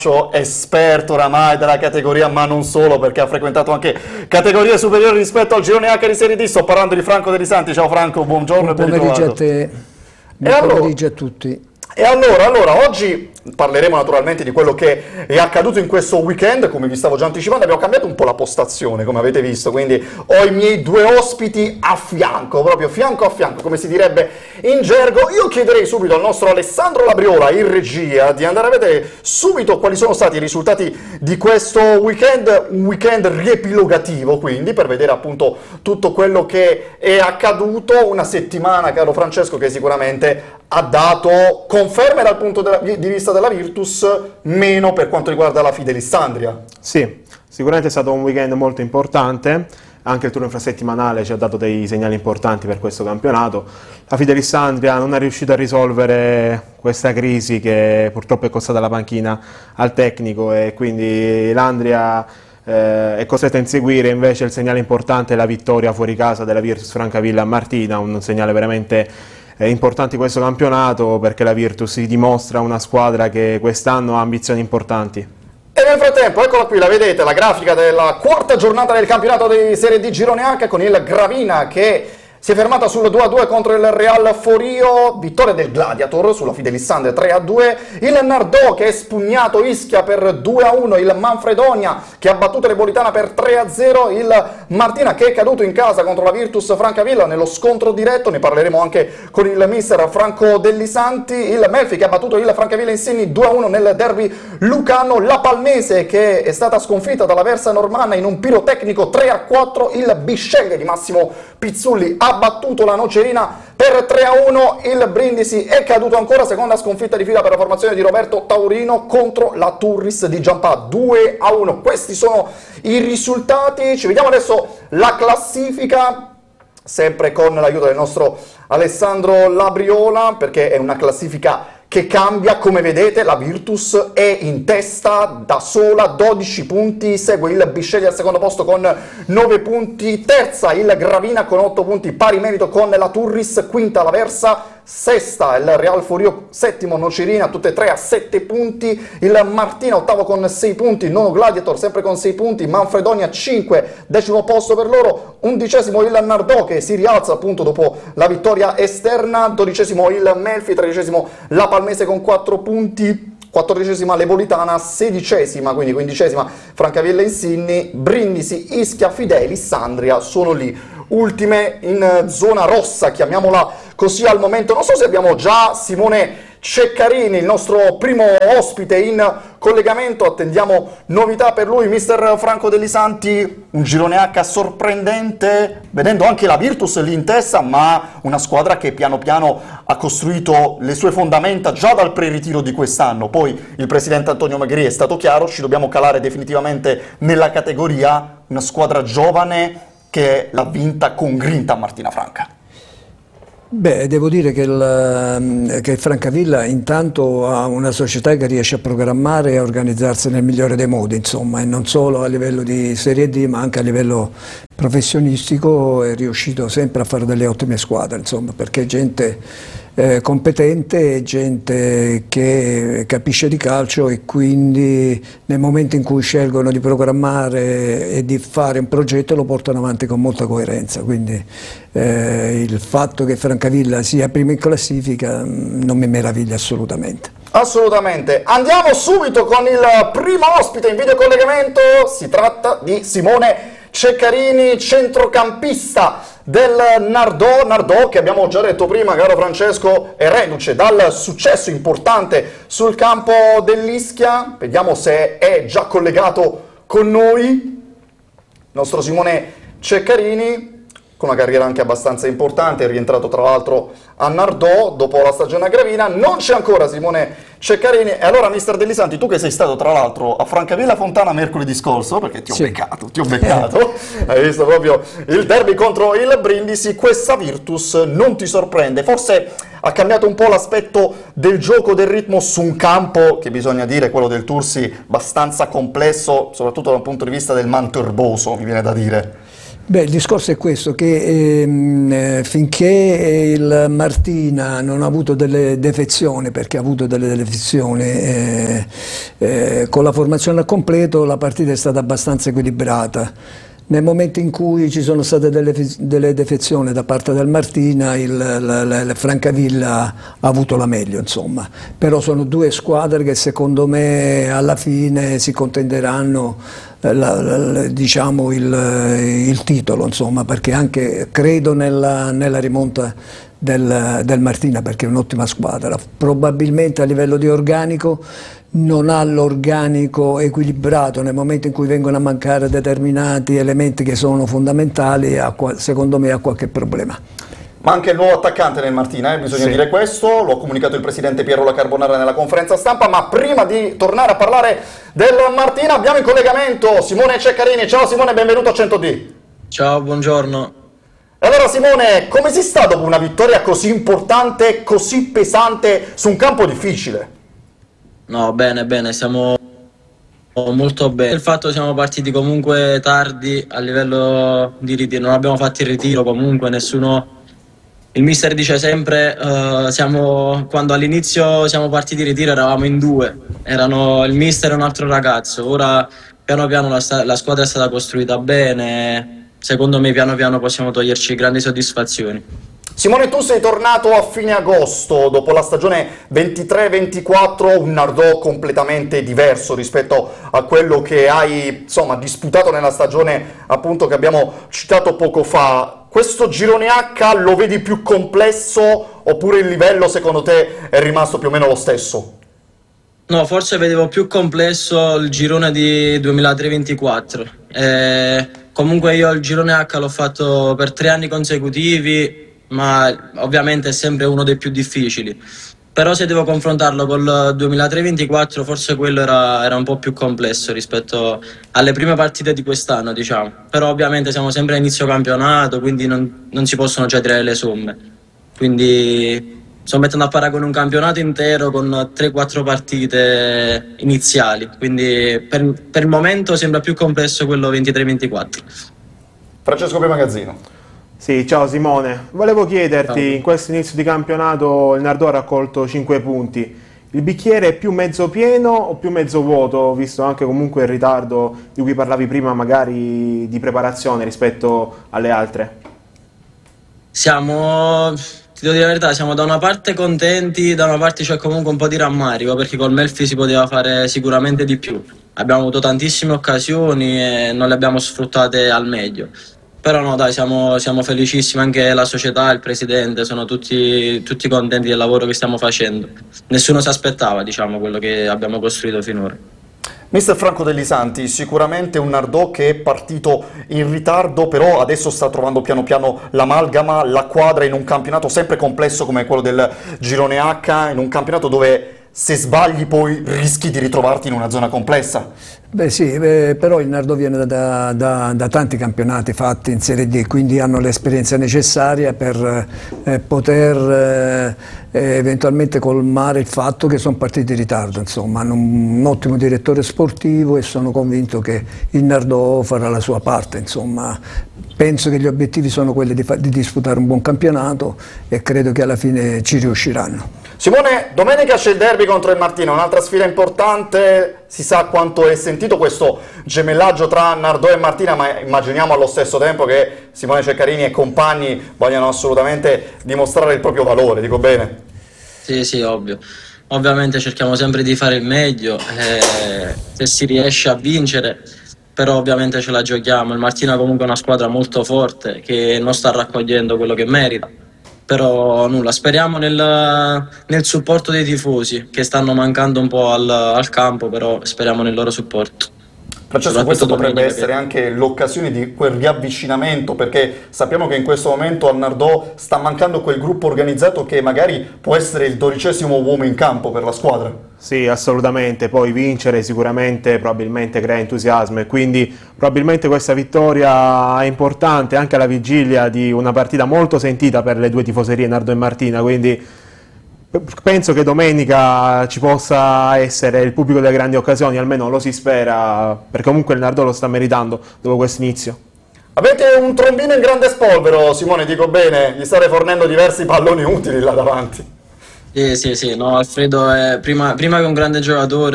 esperto oramai della categoria, ma non solo, perché ha frequentato anche categorie superiori rispetto al girone H di Serie D. Sto parlando di Franco Degli Santi. Ciao Franco, buongiorno e ben ritrovato. Buon pomeriggio a te, buon pomeriggio a tutti. E allora, oggi parleremo naturalmente di quello che è accaduto in questo weekend. Come vi stavo già anticipando, abbiamo cambiato un po' la postazione, come avete visto, quindi ho i miei due ospiti a fianco, proprio fianco a fianco, come si direbbe in gergo. Io chiederei subito al nostro Alessandro Labriola, in regia, di andare a vedere subito quali sono stati i risultati di questo weekend, un weekend riepilogativo, quindi, per vedere appunto tutto quello che è accaduto. Una settimana, caro Francesco, che sicuramente ha dato conferme dal punto di vista della Virtus, meno per quanto riguarda la Fidelissandria. Sì, sicuramente è stato un weekend molto importante, anche il turno infrasettimanale ci ha dato dei segnali importanti per questo campionato. La Fidelissandria non è riuscita a risolvere questa crisi che purtroppo è costata la panchina al tecnico, e quindi l'Andria è costretta a inseguire invece il segnale importante, la vittoria fuori casa della Virtus Francavilla a Martina, un segnale veramente importante in questo campionato, perché la Virtus si dimostra una squadra che quest'anno ha ambizioni importanti. E nel frattempo, eccola qui, la vedete, la grafica della quarta giornata del campionato di Serie D Girone H, con il Gravina che si è fermata sul 2-2 contro il Real Forio, vittoria del Gladiator sulla Fidelissandria 3-2, il Nardò che ha espugnato Ischia per 2-1, il Manfredonia che ha battuto l'Ebolitana per 3-0, il Martina che è caduto in casa contro la Virtus Francavilla nello scontro diretto, ne parleremo anche con il mister Franco Degli Santi, il Melfi che ha battuto il Francavilla Insigni 2-1 nel derby lucano, la Palmese che è stata sconfitta dalla Versa Normanna in un pirotecnico 3-4, il Bisceglie di Massimo Pizzulli ha battuto la Nocerina per 3-1, il Brindisi è caduto ancora, seconda sconfitta di fila per la formazione di Roberto Taurino contro la Turris di Giampà 2-1. Questi sono i risultati. Ci vediamo adesso la classifica, sempre con l'aiuto del nostro Alessandro Labriola, perché è una classifica che cambia. Come vedete, la Virtus è in testa da sola, 12 punti, segue il Bisceglie al secondo posto con 9 punti, terza il Gravina con 8 punti, pari merito con la Turris, quinta la Versa, sesta il Real Forio, settimo Nocerina, tutte e tre a 7 punti, il Martina ottavo con 6 punti, nono Gladiator sempre con 6 punti, Manfredonia 5, decimo posto per loro, undicesimo il Nardò che si rialza appunto dopo la vittoria esterna, dodicesimo il Melfi, tredicesimo la Palmese con 4 punti, 14esima l'Ebolitana, 16esima, quindi 15esima Francavilla Insigni, Brindisi, Ischia, Fidelissandria sono lì ultime in zona rossa, chiamiamola così al momento. Non so se abbiamo già Simone Ceccarini, il nostro primo ospite in collegamento, attendiamo novità per lui. Mister Franco Degli Santi, un girone H sorprendente, vedendo anche la Virtus lì in testa, ma una squadra che piano piano ha costruito le sue fondamenta già dal pre-ritiro di quest'anno. Poi il presidente Antonio Magri è stato chiaro, ci dobbiamo calare definitivamente nella categoria, una squadra giovane che l'ha vinta con grinta a Martina Franca. Beh, devo dire che il Francavilla intanto ha una società che riesce a programmare e a organizzarsi nel migliore dei modi, insomma, e non solo a livello di Serie D, ma anche a livello professionistico è riuscito sempre a fare delle ottime squadre, insomma, perché è gente competente, gente che capisce di calcio, e quindi nel momento in cui scelgono di programmare e di fare un progetto lo portano avanti con molta coerenza, quindi il fatto che Francavilla sia primo in classifica non mi meraviglia assolutamente. Assolutamente. Andiamo subito con il primo ospite in videocollegamento, si tratta di Simone Ceccarini, centrocampista del Nardò che abbiamo già detto prima, caro Francesco, è reduce dal successo importante sul campo dell'Ischia. Vediamo se è già collegato con noi il nostro Simone Ceccarini, con una carriera anche abbastanza importante, è rientrato tra l'altro a Nardò dopo la stagione a Gravina. Non c'è ancora Simone Ceccarini. E allora, mister Degli Santi, tu che sei stato tra l'altro a Francavilla Fontana mercoledì scorso, perché ti ho beccato, hai visto proprio il derby contro il Brindisi, questa Virtus non ti sorprende? Forse ha cambiato un po' l'aspetto del gioco, del ritmo su un campo che, bisogna dire, quello del Tursi, abbastanza complesso, soprattutto dal punto di vista del manto erboso, mi viene da dire. Beh, il discorso è questo, che finché il Martina non ha avuto delle defezioni, perché ha avuto delle defezioni, con la formazione al completo la partita è stata abbastanza equilibrata. Nel momento in cui ci sono state delle defezioni da parte del Martina, il Francavilla ha avuto la meglio, insomma. Però sono due squadre che secondo me alla fine si contenderanno diciamo il titolo, insomma, perché anche credo nella rimonta del Martina, perché è un'ottima squadra. Probabilmente a livello di organico non ha l'organico equilibrato nel momento in cui vengono a mancare determinati elementi che sono fondamentali, secondo me ha qualche problema. Ma anche il nuovo attaccante nel Martina, bisogna dire questo, lo ha comunicato il presidente Piero La Carbonara nella conferenza stampa, ma prima di tornare a parlare del Martina abbiamo in collegamento Simone Ceccarini. Ciao Simone, benvenuto a 100D. Ciao, buongiorno. Allora Simone, come si sta dopo una vittoria così importante, così pesante, su un campo difficile? No, bene, siamo molto bene. Il fatto che siamo partiti comunque tardi a livello di ritiro, non abbiamo fatto il ritiro comunque, nessuno... Il mister dice sempre, quando all'inizio siamo partiti in ritiro eravamo in due, il mister e un altro ragazzo, ora piano piano la squadra è stata costruita bene, secondo me piano piano possiamo toglierci grandi soddisfazioni. Simone, tu sei tornato a fine agosto, dopo la stagione 23-24, un Nardò completamente diverso rispetto a quello che hai, insomma, disputato nella stagione appunto che abbiamo citato poco fa. Questo girone H lo vedi più complesso oppure il livello secondo te è rimasto più o meno lo stesso? No, forse vedevo più complesso il girone di 2023-24. Comunque io il girone H l'ho fatto per 3 anni consecutivi, ma ovviamente è sempre uno dei più difficili. Però se devo confrontarlo col 2023-24 forse quello era un po' più complesso rispetto alle prime partite di quest'anno, diciamo. Però ovviamente siamo sempre a inizio campionato, quindi non si possono già tirare le somme. Quindi sto mettendo a paragone un campionato intero con 3-4 partite iniziali. Quindi per il momento sembra più complesso quello 23-24. Francesco Magazzino. Sì, ciao Simone. Volevo chiederti, in questo inizio di campionato il Nardò ha raccolto 5 punti. Il bicchiere è più mezzo pieno o più mezzo vuoto, visto anche comunque il ritardo di cui parlavi prima, magari di preparazione rispetto alle altre? Ti devo dire la verità, siamo da una parte contenti, da una parte c'è comunque un po' di rammarico, perché col Melfi si poteva fare sicuramente di più. Abbiamo avuto tantissime occasioni e non le abbiamo sfruttate al meglio. Però no, dai, siamo felicissimi, anche la società, il presidente, sono tutti contenti del lavoro che stiamo facendo. Nessuno si aspettava, diciamo, quello che abbiamo costruito finora. Mister Franco Dellisanti, sicuramente un Nardò che è partito in ritardo, però adesso sta trovando piano piano l'amalgama, la quadra in un campionato sempre complesso come quello del Girone H, in un campionato dove se sbagli poi rischi di ritrovarti in una zona complessa. Beh sì, però il Nardò viene da tanti campionati fatti in Serie D, quindi hanno l'esperienza necessaria per poter eventualmente colmare il fatto che sono partiti in ritardo. Insomma, hanno un ottimo direttore sportivo e sono convinto che il Nardò farà la sua parte. Insomma, penso che gli obiettivi sono quelli di disputare un buon campionato e credo che alla fine ci riusciranno. Simone, domenica c'è il derby contro il Martina, un'altra sfida importante, si sa quanto è sentito questo gemellaggio tra Nardò e Martina, ma immaginiamo allo stesso tempo che Simone Ceccarini e compagni vogliano assolutamente dimostrare il proprio valore, dico bene? Sì, ovvio. Ovviamente cerchiamo sempre di fare il meglio, se si riesce a vincere, però ovviamente ce la giochiamo. Il Martina comunque è una squadra molto forte che non sta raccogliendo quello che merita. Però nulla, speriamo nel supporto dei tifosi che stanno mancando un po' al campo, però speriamo nel loro supporto. Francesco, questo potrebbe essere anche l'occasione di quel riavvicinamento, perché sappiamo che in questo momento al Nardò sta mancando quel gruppo organizzato che magari può essere il 12° uomo in campo per la squadra. Sì, assolutamente, poi vincere sicuramente probabilmente crea entusiasmo e quindi probabilmente questa vittoria è importante anche alla vigilia di una partita molto sentita per le due tifoserie Nardò e Martina, quindi penso che domenica ci possa essere il pubblico delle grandi occasioni, almeno lo si spera, perché comunque il Nardò lo sta meritando dopo questo inizio. Avete un trombino in grande spolvero, Simone, dico bene, gli state fornendo diversi palloni utili là davanti. Sì, no, Alfredo è prima che un grande giocatore.